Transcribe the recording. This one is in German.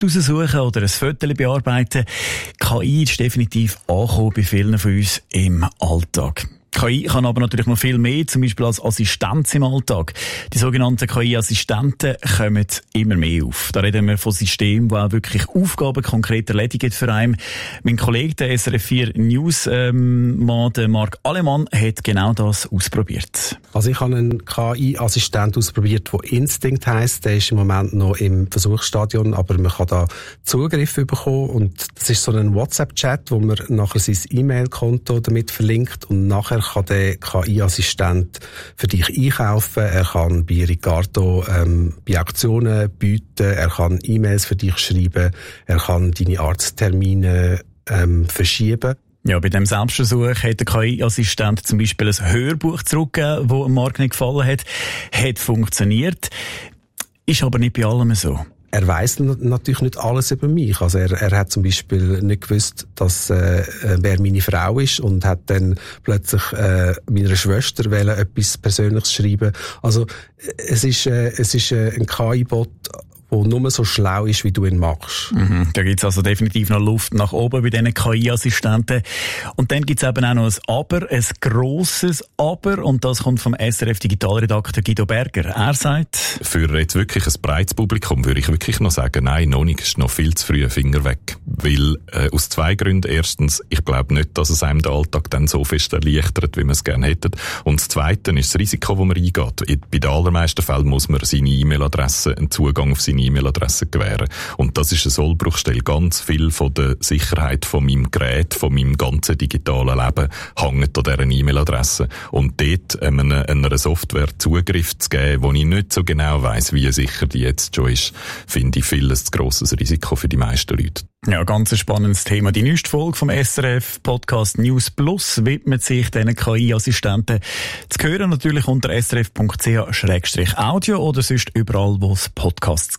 raussuchen oder ein Foto bearbeiten. KI ist definitiv angekommen bei vielen von uns im Alltag. KI kann aber natürlich noch viel mehr, zum Beispiel als Assistenz im Alltag. Die sogenannten KI-Assistenten kommen immer mehr auf. Da reden wir von Systemen, die auch wirklich Aufgaben konkret erledigen für einen. Mein Kollege, der SRF 4 News-Mann, Marc Alemann, hat genau das ausprobiert. Also ich habe einen KI-Assistent ausprobiert, der Instinct heisst. Der ist im Moment noch im Versuchsstadion, aber man kann da Zugriff bekommen. Und das ist so ein WhatsApp-Chat, wo man nachher sein E-Mail-Konto damit verlinkt und nachher kann der KI-Assistent für dich einkaufen. Er kann bei Ricardo bei Auktionen bieten. Er kann E-Mails für dich schreiben. Er kann deine Arzttermine verschieben. Ja, bei dem Selbstversuch hat der KI-Assistent zum Beispiel ein Hörbuch zurückgegeben, das Marc nicht gefallen hat. Hat funktioniert. Ist aber nicht bei allem so. Er weiss natürlich nicht alles über mich. Also er hat zum Beispiel nicht gewusst, dass wer meine Frau ist und hat dann plötzlich meiner Schwester etwas Persönliches schreiben. Also es ist ein KI-Bot, der nur so schlau ist, wie du ihn machst. Mhm. Da gibt's also definitiv noch Luft nach oben bei diesen KI-Assistenten. Und dann gibt's eben auch noch ein Aber, ein grosses Aber. Und das kommt vom SRF-Digitalredakteur Guido Berger. Er sagt: Für jetzt wirklich ein breites Publikum würde ich wirklich noch sagen, nein, noch nicht, ist noch viel zu früh, Finger weg. Weil, aus zwei Gründen. Erstens, ich glaube nicht, dass es einem den Alltag dann so fest erleichtert, wie man es gerne hätte. Und das Zweite ist das Risiko, das man eingeht. Bei den allermeisten Fällen muss man seine E-Mail-Adresse, einen Zugang auf seine E-Mail-Adresse gewähren. Und das ist eine Sollbruchstelle. Ganz viel von der Sicherheit von meinem Gerät, von meinem ganzen digitalen Leben hängt an dieser E-Mail-Adresse. Und dort einer Software Zugriff zu geben, wo ich nicht so genau weiss, wie sicher die jetzt schon ist, finde ich viel zu grosses Risiko für die meisten Leute. Ja, ganz ein spannendes Thema. Die neueste Folge vom SRF-Podcast News Plus widmet sich diesen KI-Assistenten. Zu hören natürlich unter srf.ch/audio oder sonst überall, wo es Podcasts gibt.